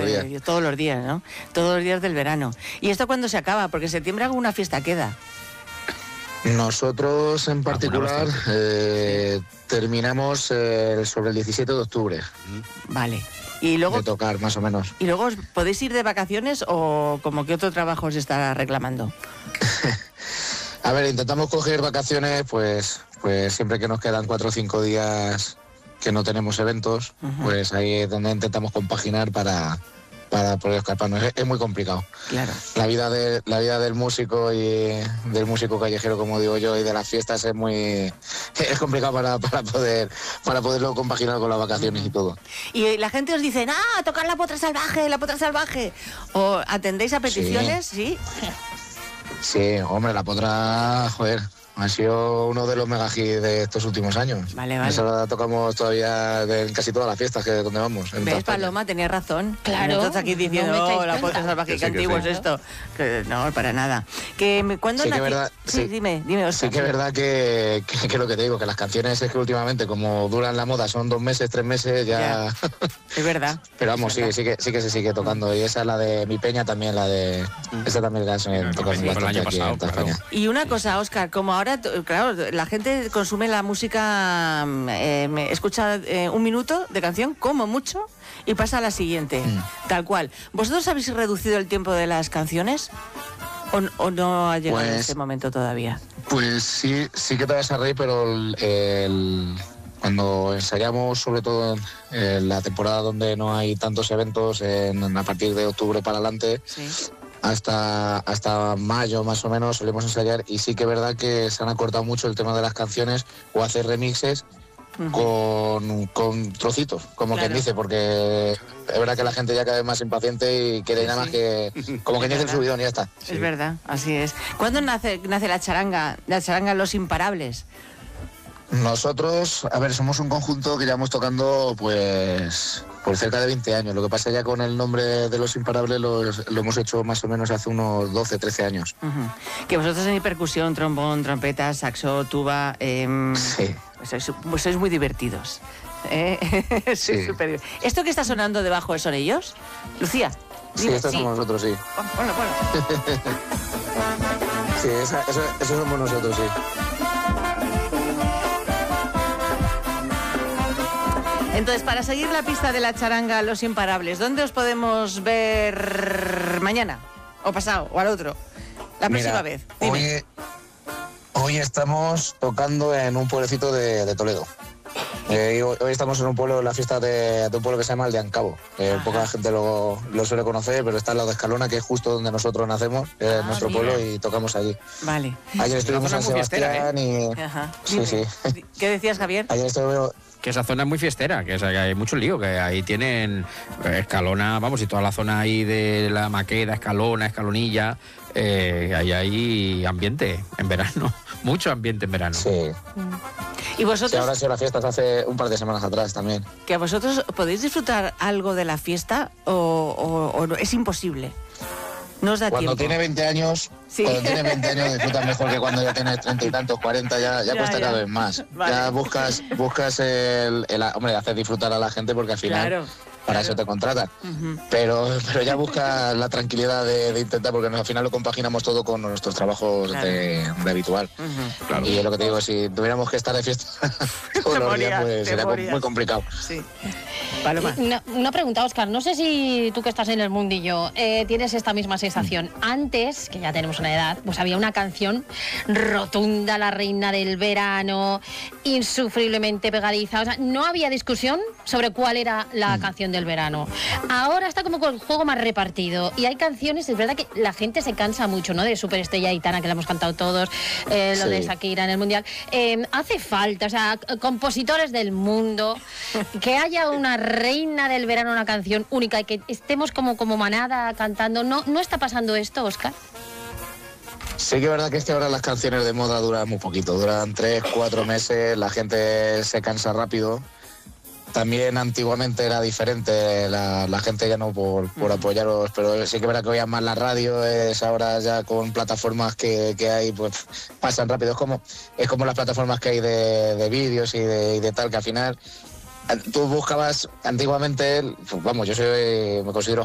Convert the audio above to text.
días. Todos los días, ¿no? Todos los días del verano. ¿Y esto cuándo se acaba? Porque en septiembre alguna fiesta queda. Nosotros en particular terminamos sobre el 17 de octubre. Vale. Y luego, de tocar, más o menos. ¿Y luego podéis ir de vacaciones o como que otro trabajo os está reclamando? A ver, intentamos coger vacaciones, pues siempre que nos quedan 4 o 5 días que no tenemos eventos, pues ahí es donde intentamos compaginar para poder escaparnos. Es muy complicado. Claro. La vida del músico y del músico callejero, como digo yo, y de las fiestas es complicado para poderlo compaginar con las vacaciones y todo. Y la gente os dice, tocar la potra salvaje. ¿O atendéis a peticiones? Sí. Sí, hombre, la potra, joder, ha sido uno de los mega hits de estos últimos años. Vale. Eso la tocamos todavía en casi todas las fiestas donde vamos. ¿Ves, Paloma? Tenías razón. Claro. Entonces aquí diciendo, la potra salvaje, qué antiguo es esto. Que no, para nada. ¿Cuándo sí, nació? Sí, dime, Oscar. Sí que es verdad que lo que te digo, que las canciones es que últimamente, como duran la moda, son 2 meses, 3 meses, ya... Es verdad. Pero vamos, sí que se sigue tocando. Y esa, la de Mi Peña, también la de... Esa también la tocamos bastante aquí en España. Y una cosa, Oscar, como ahora, claro, la gente consume la música, escucha 1 minuto de canción, como mucho, y pasa a la siguiente, tal cual. ¿Vosotros habéis reducido el tiempo de las canciones? ¿O no ha llegado este momento todavía? Pues sí que te vas a reír, pero cuando ensayamos, sobre todo en la temporada donde no hay tantos eventos, a partir de octubre para adelante, sí, hasta mayo más o menos solemos ensayar, y sí que es verdad que se han acortado mucho el tema de las canciones o hacer remixes con trocitos, como quien dice, porque es verdad que la gente ya cada vez más impaciente y quiere nada más que como que nace el subidón y ya está. Es verdad, así es. ¿Cuándo nace la charanga Los Imparables? Nosotros, a ver, somos un conjunto que llevamos tocando pues por cerca de 20 años. Lo que pasa ya con el nombre de Los Imparables lo hemos hecho más o menos hace unos 12, 13 años. Que vosotros tenéis percusión, trombón, trompeta, saxo, tuba... sí. Pues sois muy divertidos. Sí. Súper. ¿Esto que está sonando debajo son ellos? Lucía. Sí, estos somos nosotros, sí. Ponlo. Sí, eso somos nosotros, sí. Entonces, para seguir la pista de la charanga Los Imparables, ¿dónde os podemos ver mañana? ¿O pasado? ¿O al otro? La próxima vez. Dime. Hoy estamos tocando en un pueblecito de Toledo. Hoy estamos en un pueblo, la fiesta de un pueblo que se llama Aldeancabo. Poca gente lo suele conocer, pero está al lado de Escalona, que es justo donde nosotros nacemos, nuestro pueblo, y tocamos allí. Vale. Ayer estuvimos en San Sebastián y... Sí. ¿Qué decías, Javier? Ayer estuvimos... Que esa zona es muy fiestera, que hay mucho lío, que ahí tienen Escalona, vamos, y toda la zona ahí de la Maqueda, Escalona, Escalonilla, ahí hay ambiente en verano, mucho ambiente en verano. Sí. ¿Y vosotros? Sí, ahora ha sido las fiestas hace un par de semanas atrás también. ¿Que a vosotros podéis disfrutar algo de la fiesta o no? Es imposible? No os da cuando tiempo. Tiene 20 años, cuando tiene 20 años disfrutas mejor que cuando ya tienes 30 y tantos, 40, ya cuesta cada vez más. Vale. Ya buscas hombre, hacer disfrutar a la gente, porque al final para eso te contratan. Pero ya buscas la tranquilidad de intentar, porque al final lo compaginamos todo con nuestros trabajos de habitual. Claro. Y es lo que te digo, si tuviéramos que estar de fiesta todos los días, pues sería muy complicado. Sí. Paloma. Una pregunta, Óscar, no sé si tú, que estás en el mundillo, tienes esta misma sensación. Antes, que ya tenemos una edad, pues había una canción rotunda, la reina del verano, insufriblemente pegadiza. O sea, no había discusión sobre cuál era la canción del verano. Ahora está como con el juego más repartido, y hay canciones, es verdad que la gente se cansa mucho, ¿no? De Superestrella Aitana, que la hemos cantado todos, lo de Shakira en el Mundial. Hace falta, o sea, compositores del mundo, que haya una reina del verano, una canción única, y que estemos como manada cantando. ¿No está pasando esto, Óscar? Sí que es verdad que ahora las canciones de moda duran muy poquito, duran 3, 4 meses, la gente se cansa rápido. También antiguamente era diferente, la gente ya no por apoyaros, pero sí que es verdad que oían más la radio, es ahora ya con plataformas que hay, pues pasan rápido. Es como las plataformas que hay de vídeos y de tal, que al final tú buscabas antiguamente, vamos, yo me considero